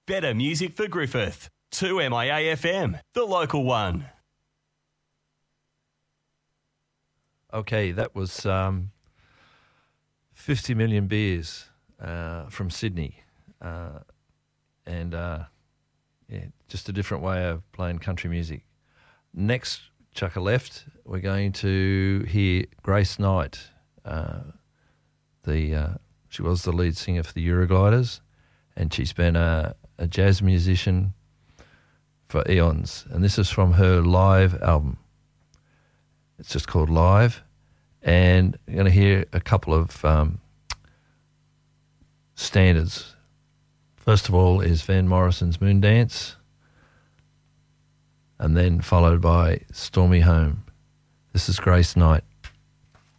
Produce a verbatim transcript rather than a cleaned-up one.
Better music for Griffith. two M I A F M, the local one. Okay, that was um, fifty million Beers uh, from Sydney. Uh, and, uh, yeah, just a different way of playing country music. Next, chuck a left, we're going to hear Grace Knight. Uh, the uh, she was the lead singer for the Eurogliders, and she's been a, a jazz musician for eons. And this is from her live album. It's just called Live. And you're going to hear a couple of um, standards. First of all is Van Morrison's Moondance, and then followed by Stormy Home. This is Grace Knight.